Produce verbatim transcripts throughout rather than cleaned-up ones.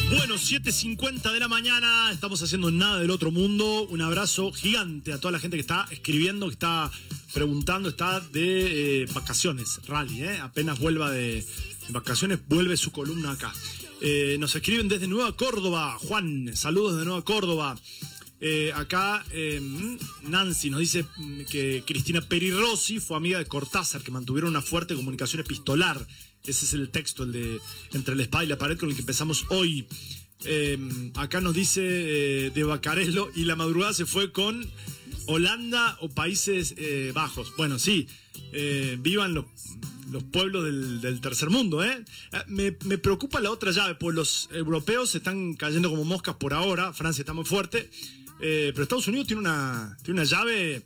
Bueno, siete cincuenta de la mañana, estamos haciendo Nada del Otro Mundo. Un abrazo gigante a toda la gente que está escribiendo, que está preguntando, está de eh, vacaciones, Rally, ¿eh? Apenas vuelva de vacaciones, vuelve su columna acá. Eh, nos escriben desde Nueva Córdoba, Juan, saludos de Nueva Córdoba. Eh, acá eh, Nancy nos dice que Cristina Peri Rossi fue amiga de Cortázar, que mantuvieron una fuerte comunicación epistolar. Ese es el texto, el de Entre la espada y la pared, con el que empezamos hoy. Eh, acá nos dice eh, de Bacarello, y la madrugada se fue con Holanda o Países eh, Bajos. Bueno, sí, eh, vivan los, los pueblos del, del tercer mundo, ¿eh? Me, me preocupa la otra llave, pues los europeos se están cayendo como moscas por ahora. Francia está muy fuerte, eh, pero Estados Unidos tiene una, tiene una llave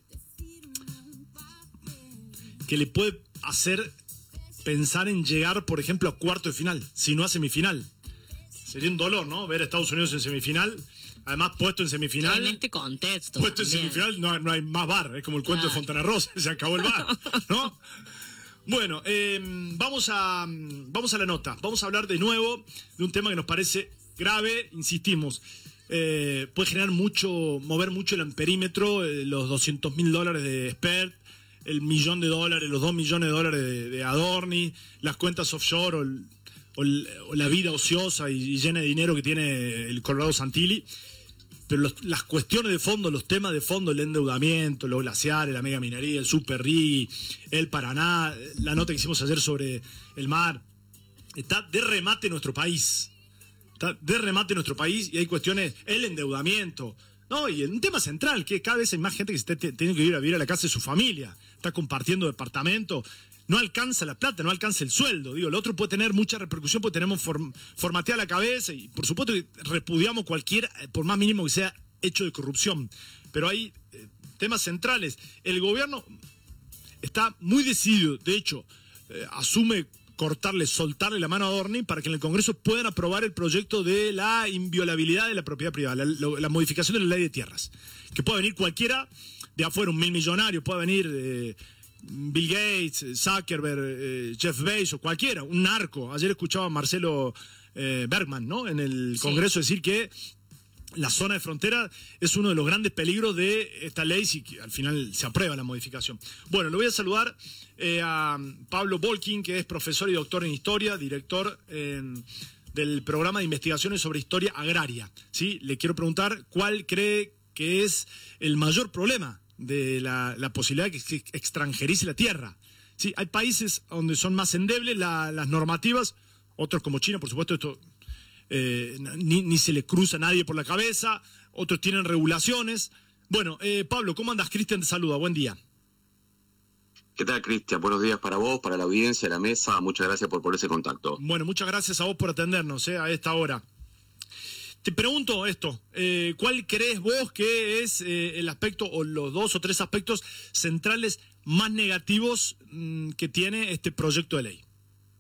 que le puede hacer pensar en llegar, por ejemplo, a cuarto de final, si no a semifinal. Sería un dolor, ¿no? Ver a Estados Unidos en semifinal, además puesto en semifinal. En este contexto. Puesto también. en semifinal, no, no hay más bar, es como el cuento Claro. de Fontana Rosa, se acabó el bar, ¿no? Bueno, eh, vamos, a, vamos a la nota, vamos a hablar de nuevo de un tema que nos parece grave, insistimos. Eh, puede generar mucho, mover mucho el amperímetro, eh, los doscientos mil dólares de Spert, el millón de dólares, los dos millones de dólares de, de Adorni, las cuentas offshore o, el, o, el, o la vida ociosa y, y llena de dinero que tiene el Colorado Santilli. Pero los, las cuestiones de fondo, los temas de fondo, el endeudamiento, los glaciares, la mega minería, el Super R I, el Paraná, la nota que hicimos ayer sobre el mar, está de remate nuestro país. Está de remate nuestro país y hay cuestiones, el endeudamiento. No, y un tema central, que cada vez hay más gente que se tiene que ir a vivir a la casa de su familia, está compartiendo departamento, no alcanza la plata, no alcanza el sueldo. Digo, el otro puede tener mucha repercusión porque tenemos form, formateada la cabeza y por supuesto que repudiamos cualquier, por más mínimo que sea, hecho de corrupción. Pero hay eh, temas centrales. El gobierno está muy decidido, de hecho, eh, asume cortarle, soltarle la mano a Adorni para que en el Congreso puedan aprobar el proyecto de la inviolabilidad de la propiedad privada, la, la modificación de la ley de tierras. Que pueda venir cualquiera de afuera, un mil millonario, puede venir eh, Bill Gates, Zuckerberg, eh, Jeff Bezos, cualquiera, un narco. Ayer escuchaba a Marcelo eh, Bergman, ¿no?, en el Congreso decir que la zona de frontera es uno de los grandes peligros de esta ley si al final se aprueba la modificación. Bueno, lo voy a saludar eh, a Pablo Bolkin, que es profesor y doctor en historia, director eh, del programa de investigaciones sobre historia agraria. ¿Sí? Le quiero preguntar cuál cree que es el mayor problema de la, la posibilidad de que se extranjerice la tierra. ¿Sí? Hay países donde son más endebles la, las normativas, otros como China, por supuesto, esto eh, ni, ni se le cruza a nadie por la cabeza, otros tienen regulaciones. Bueno, eh, Pablo, ¿cómo andas? Cristian te saluda, buen día. ¿Qué tal, Cristian? Buenos días para vos, para la audiencia, la mesa. Muchas gracias por ponerse en contacto. Bueno, muchas gracias a vos por atendernos eh, a esta hora. Te pregunto esto, eh, ¿cuál crees vos que es eh, el aspecto o los dos o tres aspectos centrales más negativos mmm, que tiene este proyecto de ley?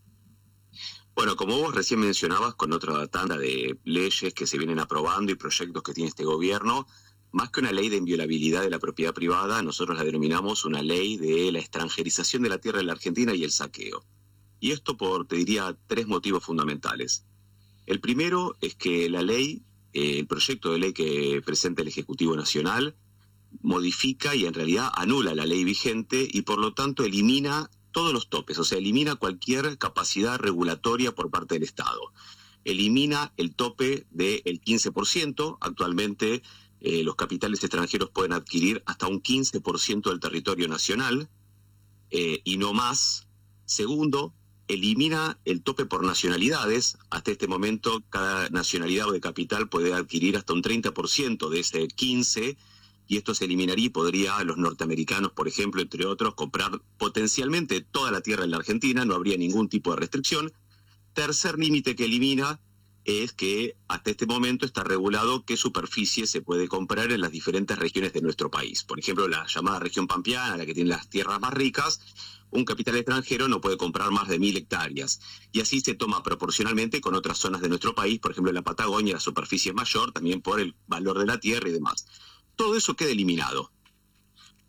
Bueno, como vos recién mencionabas, con otra tanda de leyes que se vienen aprobando y proyectos que tiene este gobierno, más que una ley de inviolabilidad de la propiedad privada, nosotros la denominamos una ley de la extranjerización de la tierra en la Argentina y el saqueo. Y esto por, te diría, tres motivos fundamentales. El primero es que la ley, eh, el proyecto de ley que presenta el Ejecutivo Nacional, modifica y en realidad anula la ley vigente y por lo tanto elimina todos los topes, o sea, elimina cualquier capacidad regulatoria por parte del Estado. Elimina el tope del quince por ciento, actualmente eh, los capitales extranjeros pueden adquirir hasta un quince por ciento del territorio nacional eh, y no más. Segundo, elimina el tope por nacionalidades. Hasta este momento, cada nacionalidad o de capital puede adquirir hasta un treinta por ciento de ese quince por ciento, y esto se eliminaría y podría los norteamericanos, por ejemplo, entre otros, comprar potencialmente toda la tierra en la Argentina, no habría ningún tipo de restricción. Tercer límite que elimina es que hasta este momento está regulado qué superficie se puede comprar en las diferentes regiones de nuestro país. Por ejemplo, la llamada región pampeana, la que tiene las tierras más ricas, un capital extranjero no puede comprar más de mil hectáreas. Y así se toma proporcionalmente con otras zonas de nuestro país, por ejemplo, en la Patagonia la superficie es mayor, también por el valor de la tierra y demás. Todo eso queda eliminado.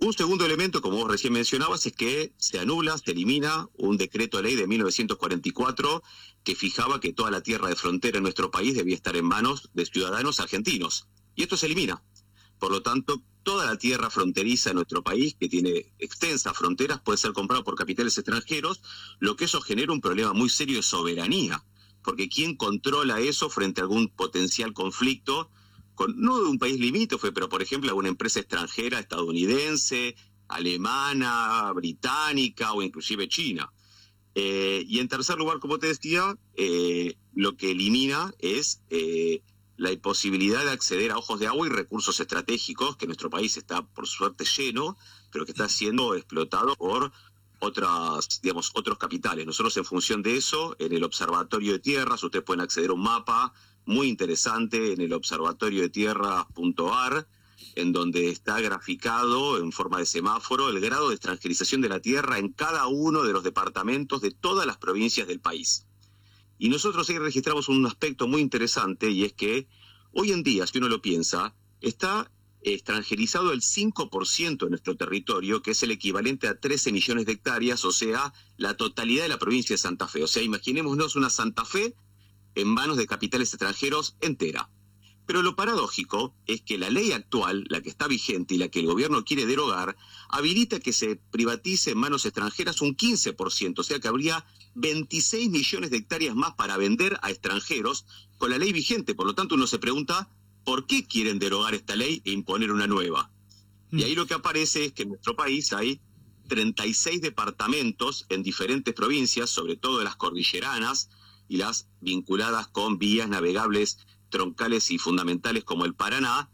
Un segundo elemento, como vos recién mencionabas, es que se anula, se elimina un decreto de ley de mil novecientos cuarenta y cuatro que fijaba que toda la tierra de frontera en nuestro país debía estar en manos de ciudadanos argentinos. Y esto se elimina. Por lo tanto, toda la tierra fronteriza en nuestro país, que tiene extensas fronteras, puede ser comprada por capitales extranjeros, lo que eso genera un problema muy serio de soberanía. Porque ¿quién controla eso frente a algún potencial conflicto? Con, no de un país limítrofe, pero por ejemplo alguna empresa extranjera, estadounidense, alemana, británica o inclusive china. Eh, y en tercer lugar, como te decía, eh, lo que elimina es eh, la imposibilidad de acceder a ojos de agua y recursos estratégicos, que nuestro país está por suerte lleno, pero que está siendo explotado por otras, digamos, otros capitales. Nosotros, en función de eso, en el Observatorio de Tierras, ustedes pueden acceder a un mapa muy interesante en el observatorio de tierras punto a r, en donde está graficado en forma de semáforo el grado de extranjerización de la tierra en cada uno de los departamentos de todas las provincias del país. Y nosotros ahí registramos un aspecto muy interesante, y es que hoy en día, si uno lo piensa, está extranjerizado el cinco por ciento de nuestro territorio, que es el equivalente a trece millones de hectáreas, o sea, la totalidad de la provincia de Santa Fe. O sea, imaginémonos una Santa Fe en manos de capitales extranjeros entera. Pero lo paradójico es que la ley actual, la que está vigente y la que el gobierno quiere derogar, habilita que se privatice en manos extranjeras un quince por ciento, o sea que habría veintiséis millones de hectáreas más para vender a extranjeros con la ley vigente. Por lo tanto, uno se pregunta, ¿por qué quieren derogar esta ley e imponer una nueva? Mm. Y ahí lo que aparece es que en nuestro país hay treinta y seis departamentos en diferentes provincias, sobre todo de las cordilleranas, y las vinculadas con vías navegables troncales y fundamentales como el Paraná,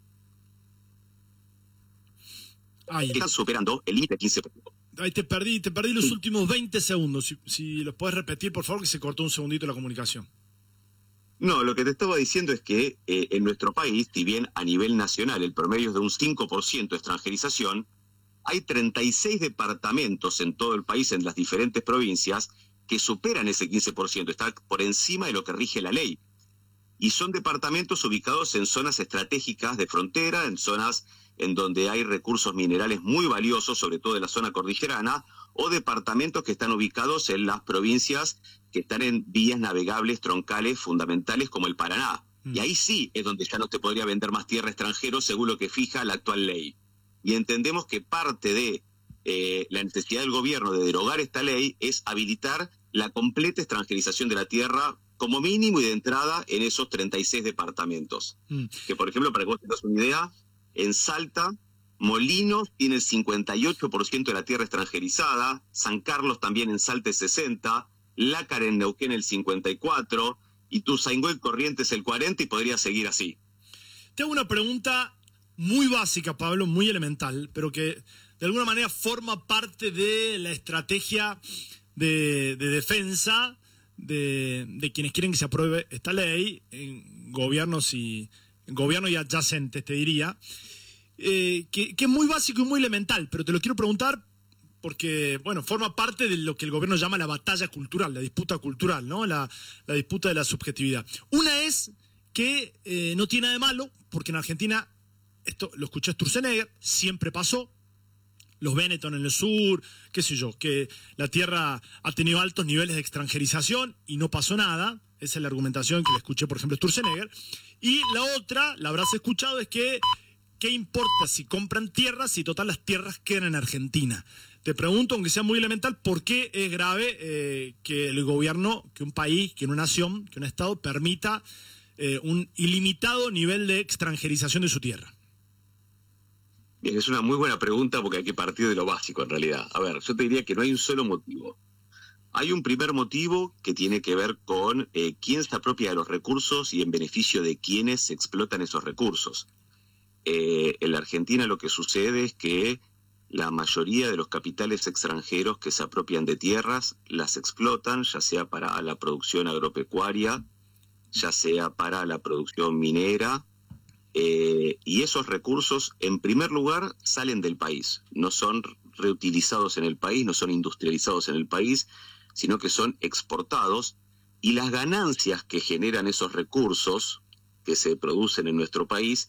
Ay. que están superando el límite de quince por ciento. Ahí te perdí, te perdí los sí. últimos veinte segundos. Si, si los puedes repetir, por favor, que se cortó un segundito la comunicación. No, lo que te estaba diciendo es que eh, en nuestro país, si bien a nivel nacional el promedio es de un cinco por ciento de extranjerización, hay treinta y seis departamentos en todo el país, en las diferentes provincias, que superan ese quince por ciento, está por encima de lo que rige la ley. Y son departamentos ubicados en zonas estratégicas de frontera, en zonas en donde hay recursos minerales muy valiosos, sobre todo en la zona cordillerana, o departamentos que están ubicados en las provincias que están en vías navegables troncales fundamentales como el Paraná. Mm. Y ahí sí es donde ya no te podría vender más tierra extranjero según lo que fija la actual ley. Y entendemos que parte de Eh, la necesidad del gobierno de derogar esta ley es habilitar la completa extranjerización de la tierra como mínimo y de entrada en esos treinta y seis departamentos. Mm. Que, por ejemplo, para que vos tengas una idea, en Salta, Molinos tiene el cincuenta y ocho por ciento de la tierra extranjerizada, San Carlos también en Salta el sesenta por ciento, Lácar en Neuquén el cincuenta y cuatro por ciento, y Ituzaingó y Corrientes el cuarenta por ciento, y podría seguir así. Te hago una pregunta muy básica, Pablo, muy elemental, pero que de alguna manera forma parte de la estrategia de, de defensa de, de quienes quieren que se apruebe esta ley, en gobiernos y, en gobierno y adyacentes, te diría, eh, que, que es muy básico y muy elemental, pero te lo quiero preguntar porque, bueno, forma parte de lo que el gobierno llama la batalla cultural, la disputa cultural, ¿no? La, la disputa de la subjetividad. Una es que eh, no tiene nada de malo, porque en Argentina, esto lo escuché Sturzenegger, siempre pasó, los Benetton en el sur, qué sé yo, que la tierra ha tenido altos niveles de extranjerización y no pasó nada. Esa es la argumentación que le escuché, por ejemplo, a Sturzenegger. Y la otra, la habrás escuchado, es que ¿qué importa si compran tierras si total las tierras quedan en Argentina? Te pregunto, aunque sea muy elemental, ¿por qué es grave eh, que el gobierno, que un país, que una nación, que un Estado permita eh, un ilimitado nivel de extranjerización de su tierra? Bien, es una muy buena pregunta porque hay que partir de lo básico en realidad. A ver, yo te diría que no hay un solo motivo. Hay un primer motivo que tiene que ver con eh, quién se apropia de los recursos y en beneficio de quiénes se explotan esos recursos. Eh, en la Argentina lo que sucede es que la mayoría de los capitales extranjeros que se apropian de tierras las explotan, ya sea para la producción agropecuaria, ya sea para la producción minera, eh, y esos recursos, en primer lugar, salen del país. No son reutilizados en el país, no son industrializados en el país, sino que son exportados, y las ganancias que generan esos recursos que se producen en nuestro país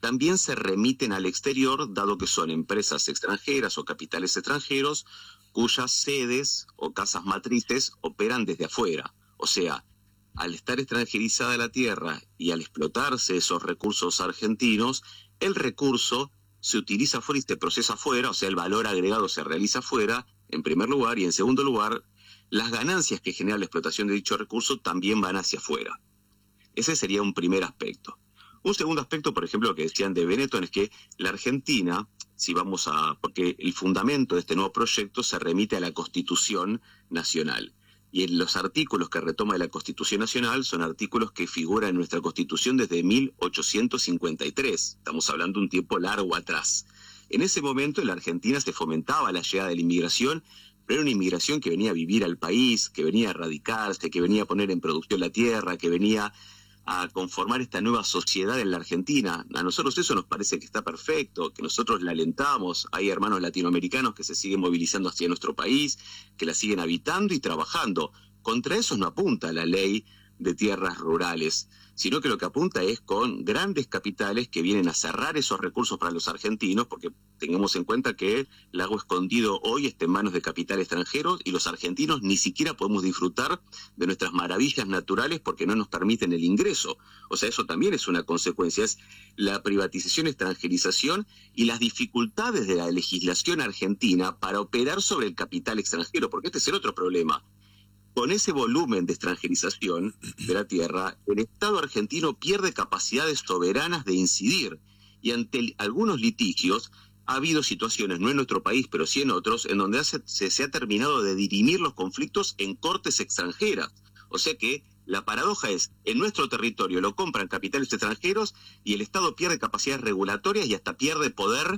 también se remiten al exterior, dado que son empresas extranjeras o capitales extranjeros cuyas sedes o casas matrices operan desde afuera. O sea, al estar extranjerizada la tierra y al explotarse esos recursos argentinos, el recurso se utiliza afuera y se procesa afuera, o sea, el valor agregado se realiza afuera, en primer lugar, y en segundo lugar, las ganancias que genera la explotación de dicho recurso también van hacia afuera. Ese sería un primer aspecto. Un segundo aspecto, por ejemplo, lo que decían de Benetton, es que la Argentina, si vamos a... porque el fundamento de este nuevo proyecto se remite a la Constitución Nacional. Y en los artículos que retoma de la Constitución Nacional son artículos que figuran en nuestra Constitución desde mil ochocientos cincuenta y tres. Estamos hablando de un tiempo largo atrás. En ese momento en la Argentina se fomentaba la llegada de la inmigración, pero era una inmigración que venía a vivir al país, que venía a radicarse, que venía a poner en producción la tierra, que venía a conformar esta nueva sociedad en la Argentina. A nosotros eso nos parece que está perfecto, que nosotros la alentamos. Hay hermanos latinoamericanos que se siguen movilizando hacia nuestro país, que la siguen habitando y trabajando. Contra eso no apunta la ley de tierras rurales, sino que lo que apunta es con grandes capitales que vienen a cerrar esos recursos para los argentinos, porque tengamos en cuenta que el lago escondido hoy está en manos de capital extranjero y los argentinos ni siquiera podemos disfrutar de nuestras maravillas naturales porque no nos permiten el ingreso. O sea, eso también es una consecuencia, es la privatización, extranjerización y las dificultades de la legislación argentina para operar sobre el capital extranjero, porque este es el otro problema. Con ese volumen de extranjerización de la tierra, el Estado argentino pierde capacidades soberanas de incidir. Y ante el, algunos litigios, ha habido situaciones, no en nuestro país, pero sí en otros, en donde hace, se, se ha terminado de dirimir los conflictos en cortes extranjeras. O sea que la paradoja es, en nuestro territorio lo compran capitales extranjeros y el Estado pierde capacidades regulatorias y hasta pierde poder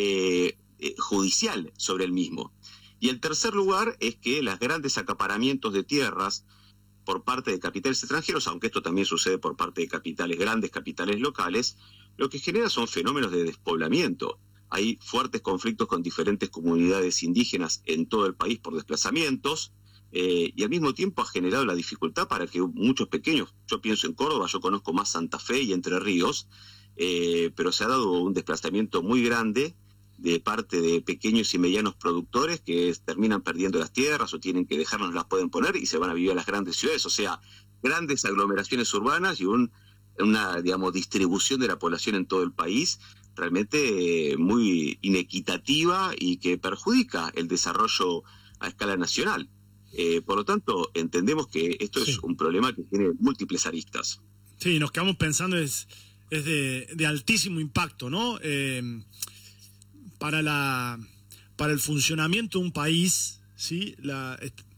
eh, eh, judicial sobre el mismo. Y el tercer lugar es que los grandes acaparamientos de tierras por parte de capitales extranjeros, aunque esto también sucede por parte de capitales grandes, capitales locales, lo que genera son fenómenos de despoblamiento. Hay fuertes conflictos con diferentes comunidades indígenas en todo el país por desplazamientos, eh, y al mismo tiempo ha generado la dificultad para que muchos pequeños, yo pienso en Córdoba, yo conozco más Santa Fe y Entre Ríos, eh, pero se ha dado un desplazamiento muy grande de parte de pequeños y medianos productores que terminan perdiendo las tierras o tienen que dejarnos, no las pueden poner y se van a vivir a las grandes ciudades. O sea, grandes aglomeraciones urbanas y un, una, digamos, distribución de la población en todo el país realmente eh, muy inequitativa y que perjudica el desarrollo a escala nacional. Eh, por lo tanto, entendemos que esto sí. es un problema que tiene múltiples aristas. Sí, nos quedamos pensando, es, es de, de altísimo impacto, ¿no? Eh, Para la para el funcionamiento de un país, ¿sí? La,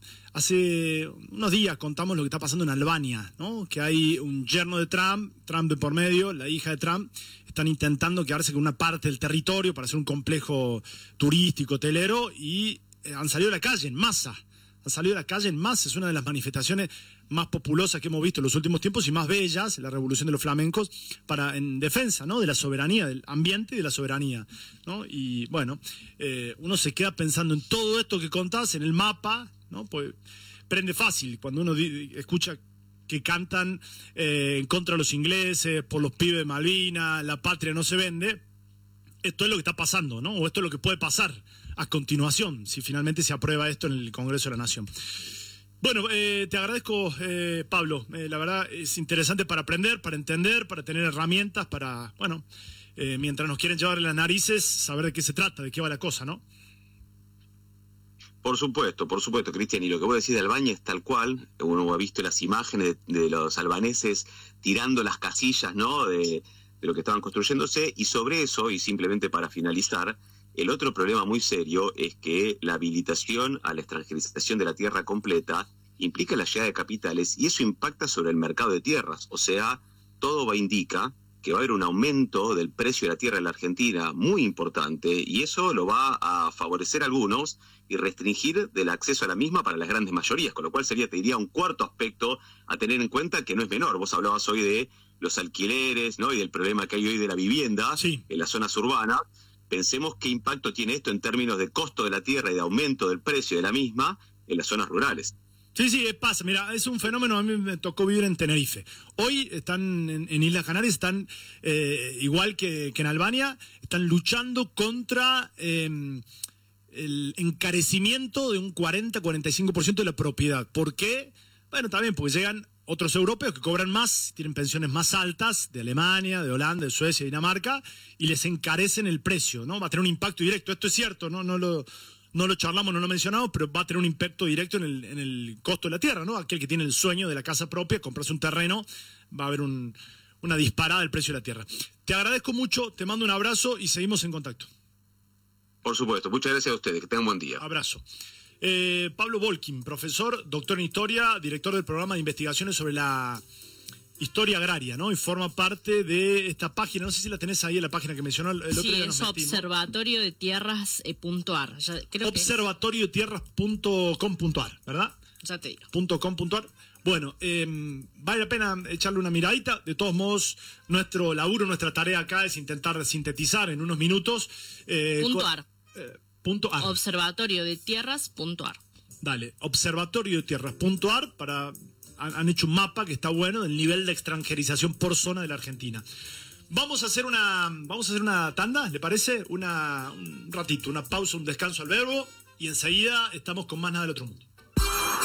hace unos días contamos lo que está pasando en Albania, ¿no? Que hay un yerno de Trump, Trump de por medio, la hija de Trump, están intentando quedarse con una parte del territorio para hacer un complejo turístico, hotelero, y han salido a la calle en masa. Han salido a la calle en masa, es una de las manifestaciones más populosas que hemos visto en los últimos tiempos y más bellas, la revolución de los flamencos, para en defensa, ¿no? de la soberanía, del ambiente y de la soberanía, ¿no? Y bueno, eh, uno se queda pensando en todo esto que contás, en el mapa, ¿no? Pues prende fácil cuando uno di- escucha que cantan eh, en contra de los ingleses, por los pibes de Malvinas, la patria no se vende. Esto es lo que está pasando, ¿no? O esto es lo que puede pasar a continuación, si finalmente se aprueba esto en el Congreso de la Nación. Bueno, eh, te agradezco, eh, Pablo. Eh, la verdad es interesante para aprender, para entender, para tener herramientas, para, bueno, eh, mientras nos quieren llevar en las narices, saber de qué se trata, de qué va la cosa, ¿no? Por supuesto, por supuesto, Cristian. Y lo que voy a decir de Albania es tal cual. Uno ha visto las imágenes de, de los albaneses tirando las casillas, ¿no? De, de lo que estaban construyéndose. Y sobre eso, y simplemente para finalizar, el otro problema muy serio es que la habilitación a la extranjerización de la tierra completa implica la llegada de capitales y eso impacta sobre el mercado de tierras. O sea, todo va indica que va a haber un aumento del precio de la tierra en la Argentina muy importante y eso lo va a favorecer a algunos y restringir del acceso a la misma para las grandes mayorías, con lo cual sería, te diría, un cuarto aspecto a tener en cuenta que no es menor. Vos hablabas hoy de los alquileres, ¿no? Y del problema que hay hoy de la vivienda sí. en las zonas urbanas. Pensemos qué impacto tiene esto en términos de costo de la tierra y de aumento del precio de la misma en las zonas rurales. Sí, sí, pasa. Mira, es un fenómeno, a mí me tocó vivir en Tenerife. Hoy están en, en Islas Canarias, están eh, igual que, que en Albania, están luchando contra eh, el encarecimiento de un cuarenta a cuarenta y cinco por ciento de la propiedad. ¿Por qué? Bueno, también porque llegan otros europeos que cobran más, tienen pensiones más altas, de Alemania, de Holanda, de Suecia, de Dinamarca, y les encarecen el precio, ¿no? Va a tener un impacto directo. Esto es cierto, ¿no? No lo... No lo charlamos, no lo mencionamos, pero va a tener un impacto directo en el, en el costo de la tierra, ¿no? Aquel que tiene el sueño de la casa propia, comprarse un terreno, va a haber un, una disparada del precio de la tierra. Te agradezco mucho, te mando un abrazo y seguimos en contacto. Por supuesto, muchas gracias a ustedes, que tengan buen día. Abrazo. Eh, Pablo Volkin, profesor, doctor en historia, director del programa de investigaciones sobre la historia agraria, ¿no? Y forma parte de esta página, no sé si la tenés ahí en la página que mencionó el, el otro sí, día. Sí, es observatorio de tierras punto ar. observatorio de tierras punto com punto ar, ¿verdad? Ya te digo. .com.ar. Bueno, eh, vale la pena echarle una miradita. De todos modos, nuestro laburo, nuestra tarea acá es intentar sintetizar en unos minutos. Eh, punto ar. Eh, punto ar. observatorio de tierras punto ar. Dale, observatorio de tierras punto ar para... Han hecho un mapa que está bueno del nivel de extranjerización por zona de la Argentina. Vamos a hacer una, vamos a hacer una tanda, ¿le parece? Una, un ratito, una pausa, un descanso al verbo y enseguida estamos con más nada del otro mundo.